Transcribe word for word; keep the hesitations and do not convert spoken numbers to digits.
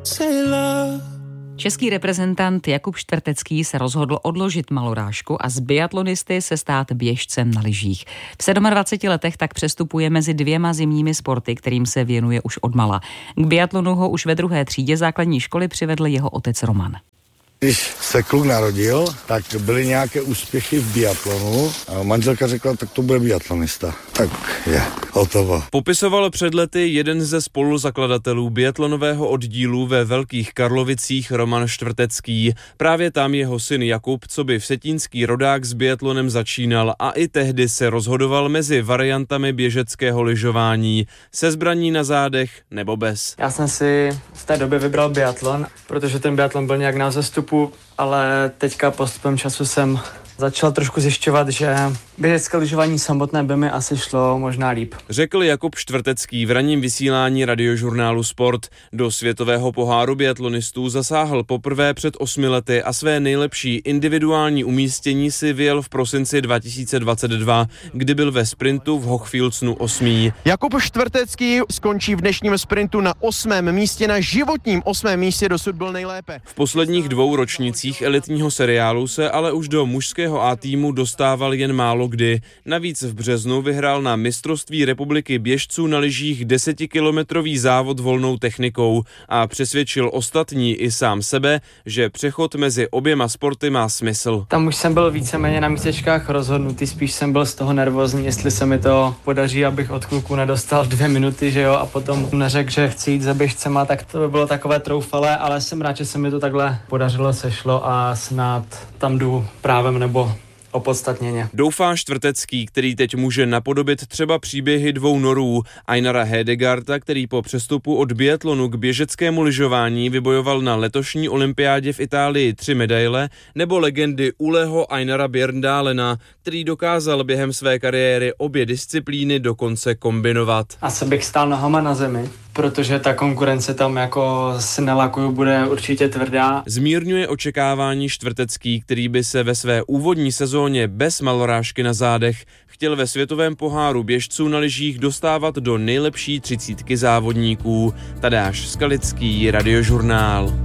Český reprezentant Jakub Štvrtecký se rozhodl odložit malorážku a z biatlonisty se stát běžcem na lyžích. V dvaceti sedmi letech tak přestupuje mezi dvěma zimními sporty, kterým se věnuje už odmala. K biatlonu ho už ve druhé třídě základní školy přivedl jeho otec Roman. Když se kluk narodil, tak byly nějaké úspěchy v biatlonu a manželka řekla, tak to bude biatlonista. Tak je, hotovo. Popisoval před lety jeden ze spoluzakladatelů biatlonového oddílu ve Velkých Karlovicích Roman Štvrtecký. Právě tam jeho syn Jakub, coby vsetínský rodák, s biatlonem začínal a i tehdy se rozhodoval mezi variantami běžeckého lyžování, se zbraní na zádech nebo bez. Já jsem si v té době vybral biatlon, protože ten biatlon byl nějak na vzestupu, ale teďka postupem času jsem začal trošku zjišťovat, že běžecké lyžování samotné by mi asi šlo možná líp. Řekl Jakub Štvrtecký v ranním vysílání radiožurnálu Sport. Do světového poháru biatlonistů zasáhl poprvé před osmi lety a své nejlepší individuální umístění si vyjel v prosinci dva tisíce dvacet dva, kdy byl ve sprintu v Hochfilzenu osmý. Jakub Štvrtecký skončí v dnešním sprintu na osmém místě, na životním osmém místě, dosud byl nejlépe. V posledních dvou ročnících elitního seriálu se ale už do mužského A týmu dostával jen málo kdy. Navíc v březnu vyhrál na mistrovství republiky běžců na lyžích desetikilometrový závod volnou technikou a přesvědčil ostatní i sám sebe, že přechod mezi oběma sporty má smysl. Tam už jsem byl víceméně na místečkách rozhodnutý, spíš jsem byl z toho nervózní, jestli se mi to podaří, abych od kluku nedostal dvě minuty, že jo, a potom neřekl, že chci jít za běžcema, tak to by bylo takové troufalé, ale jsem rád, že se mi to takhle podařilo, sešlo a snad tam jdu právem nebo opodstatněně. Doufá Štvrtecký, který teď může napodobit třeba příběhy dvou norů, Einara Hedegaarda, který po přestupu od biatlonu k běžeckému lyžování vybojoval na letošní olympiádě v Itálii tři medaile, nebo legendy Uleho Einara Bjørndalena, který dokázal během své kariéry obě disciplíny dokonce kombinovat. Asi bych stál nohama na zemi, protože ta konkurence tam, jako si nelakuju, bude určitě tvrdá. Zmírňuje očekávání Štvrtecký, který by se ve své úvodní sezóně bez malorážky na zádech chtěl ve světovém poháru běžců na lyžích dostávat do nejlepší třicítky závodníků. Tadáš Skalický, Radiožurnál.